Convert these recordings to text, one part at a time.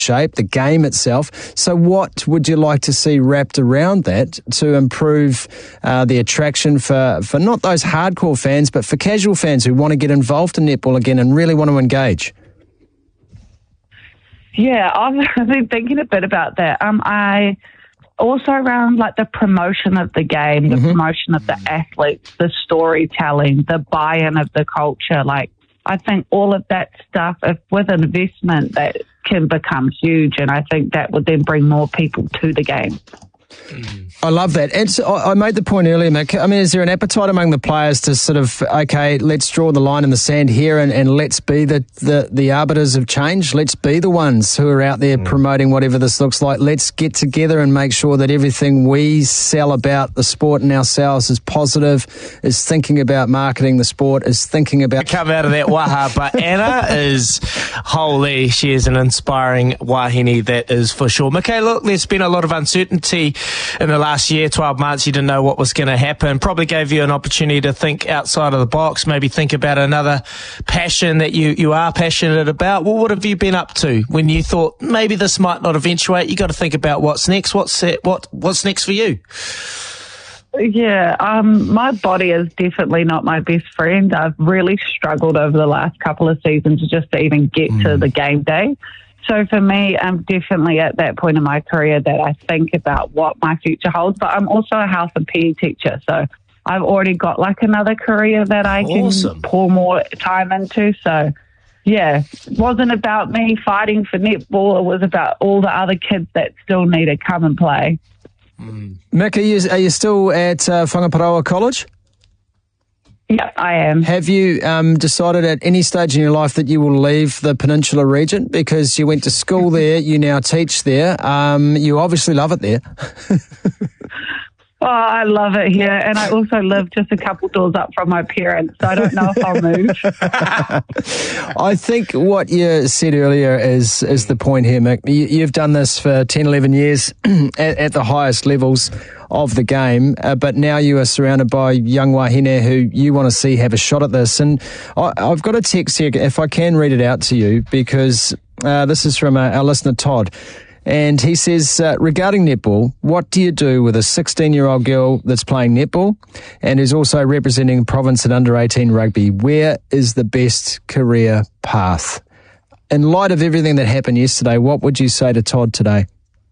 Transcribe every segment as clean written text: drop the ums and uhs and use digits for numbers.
shape, the game itself. So what would you like to see wrapped around that to improve the attraction for not those hardcore fans, but for casual fans who want to get involved in netball again and really want to engage? Yeah, I've been thinking a bit about that. I also around like the promotion of the game, the promotion of the athletes, the storytelling, the buy-in of the culture. Like, I think all of that stuff, if with investment, that can become huge, and I think that would then bring more people to the game. I love that. And so I made the point earlier, Mick. I mean, is there an appetite among the players to sort of, okay, let's draw the line in the sand here and let's be the arbiters of change. Let's be the ones who are out there promoting whatever this looks like. Let's get together and make sure that everything we sell about the sport and ourselves is positive, is thinking about marketing the sport, is thinking about... Come out of that waha, but Anna is, holy, she is an inspiring wahine, that is for sure. Michaela, look, there's been a lot of uncertainty in the last year, 12 months. You didn't know what was going to happen. Probably gave you an opportunity to think outside of the box, maybe think about another passion that you are passionate about. Well, what have you been up to when you thought maybe this might not eventuate? You got to think about what's next. What's next for you? Yeah, my body is definitely not my best friend. I've really struggled over the last couple of seasons just to even get to the game day. So for me, I'm definitely at that point in my career that I think about what my future holds. But I'm also a health and PE teacher, so I've already got like another career that I can pour more time into. So yeah, it wasn't about me fighting for netball. It was about all the other kids that still need to come and play. Mick, are you still at Whangaparoa College? Yeah, I am. Have you decided at any stage in your life that you will leave the Peninsula region? Because you went to school there, you now teach there. You obviously love it there. Oh, I love it here. And I also live just a couple doors up from my parents, so I don't know if I'll move. I think what you said earlier is the point here, Mick. You've done this for 10, 11 years at the highest levels of the game, but now you are surrounded by young wahine who you want to see have a shot at this. And I've got a text here, if I can read it out to you, because this is from our listener, Todd. And he says, regarding netball, what do you do with a 16-year-old girl that's playing netball and is also representing province at under-18 rugby? Where is the best career path? In light of everything that happened yesterday, what would you say to Todd today?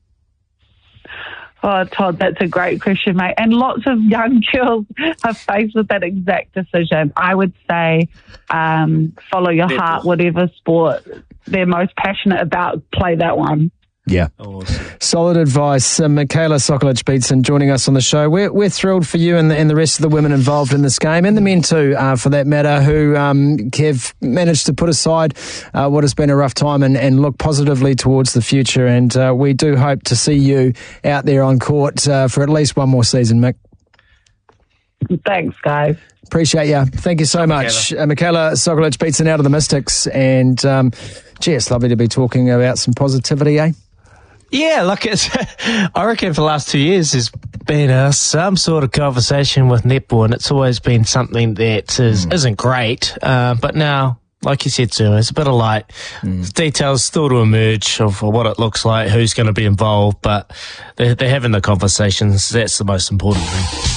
Oh, Todd, that's a great question, mate. And lots of young girls are faced with that exact decision. I would say follow your heart, whatever sport they're most passionate about, play that one. Yeah. Awesome. Solid advice. Michaela Sokolic-Beatson joining us on the show. We're thrilled for you and the rest of the women involved in this game, and the men too, for that matter, who have managed to put aside what has been a rough time and look positively towards the future. And we do hope to see you out there on court for at least one more season, Mick. Thanks, guys. Appreciate you. Thank you so much. Michaela Sokolic-Beatson out of the Mystics. And, gee, it's lovely to be talking about some positivity, eh? Yeah, look, I reckon for the last 2 years there's been some sort of conversation with netball, and it's always been something that isn't great. But now, like you said, Sue, it's a bit of light. Details still to emerge of what it looks like, who's going to be involved, but they're having the conversations. That's the most important thing.